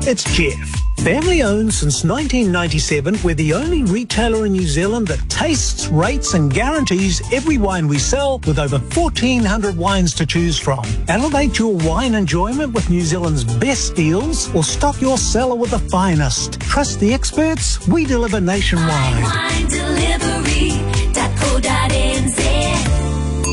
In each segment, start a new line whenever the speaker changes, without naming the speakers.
It's Jeff. Family owned since 1997, we're the only retailer in New Zealand that tastes, rates and guarantees every wine we sell with over 1,400 wines to choose from. Elevate your wine enjoyment with New Zealand's best deals or stock your cellar with the finest. Trust the experts, we deliver nationwide.
WineDelivery.co.nz.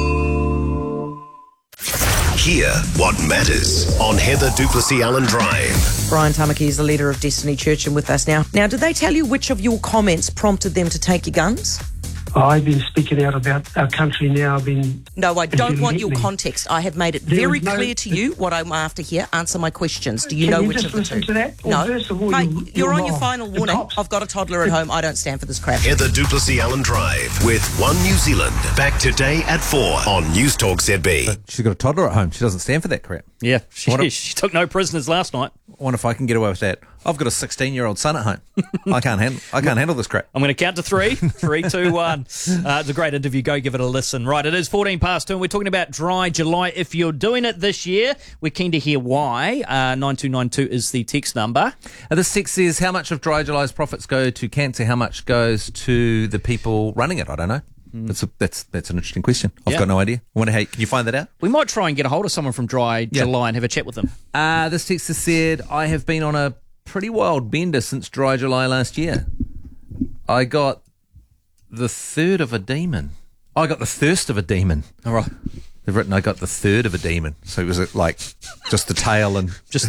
Hear what matters on Heather Duplessis Allen Drive.
Brian Tamaki is the leader of Destiny Church and with us now. Now, did they tell you which of your comments prompted them to take your guns?
I've been speaking out about our country now.
No, I don't want your context. I have made it very clear to you what I'm after here. Answer my questions. Do you know which of the two?
To that?
No.
First of all,
Mate, you're on your
wrong.
final warning. I've got a toddler at home. I don't stand for this crap.
Heather Duplessis Allen Drive with One New Zealand. Back today at 4 on News Talk ZB.
She's got a toddler at home. She doesn't stand for that crap.
Yeah, she took no prisoners last night.
I wonder if I can get away with that. I've got a 16-year-old son at home. I can't handle this crap.
I'm going to count to 3. 3, 2, 1. It's a great interview. Go give it a listen. Right, it is 14 past 2 and we're talking about Dry July. If you're doing it this year, we're keen to hear why. 9292 is the text number.
This text says, how much of Dry July's profits go to cancer? How much goes to the people running it? I don't know. That's an interesting question. I've got no idea. Can you find that out?
We might try and get a hold of someone from Dry July and have a chat with them.
This text has said, I have been on a pretty wild bender since Dry July last year. I got the third of a demon. I got the thirst of a demon.
All right.
They've written, I got the third of a demon. So it was like just the tail and...
Just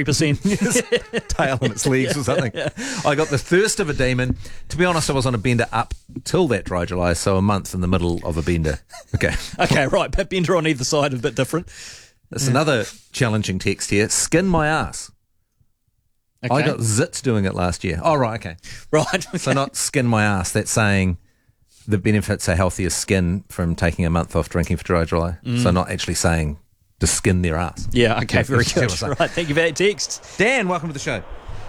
33%.
tail and its legs or something. I got the thirst of a demon. To be honest, I was on a bender up till that Dry July, so a month in the middle of a bender. Okay.
Okay, right. But bender on either side is a bit different.
There's another challenging text here. Skin my ass. Okay. I got zits doing it last year. Oh, right, okay.
Right. Okay.
So not skin my ass. That's saying... the benefits are healthier skin from taking a month off drinking for Dry July. So not actually saying to skin their ass.
Yeah, okay, very good. Right, thank you for that text.
Dan, welcome to the show.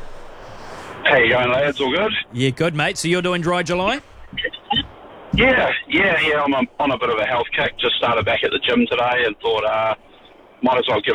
How you going, lads? All good?
Yeah, good, mate. So you're doing Dry July?
Yeah. I'm on a bit of a health kick. Just started back at the gym today and thought might as well give